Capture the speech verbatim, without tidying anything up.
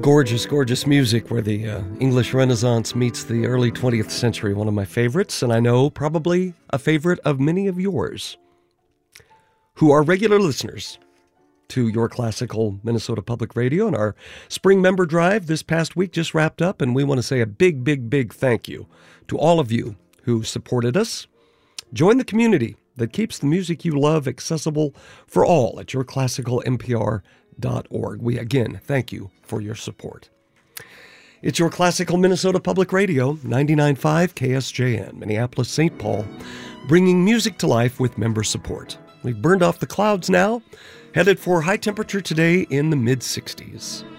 Gorgeous, gorgeous music where the uh, English Renaissance meets the early twentieth century. One of my favorites, and I know probably a favorite of many of yours who are regular listeners to Your Classical Minnesota Public Radio. And our spring member drive this past week just wrapped up, and we want to say a big, big, big thank you to all of you who supported us. Join the community that keeps the music you love accessible for all at your classical m p r dot org. We again thank you for your support. It's Your Classical Minnesota Public Radio, ninety-nine point five K S J N, Minneapolis, Saint Paul, bringing music to life with member support. We've burned off the clouds now, headed for high temperature today in the mid sixties.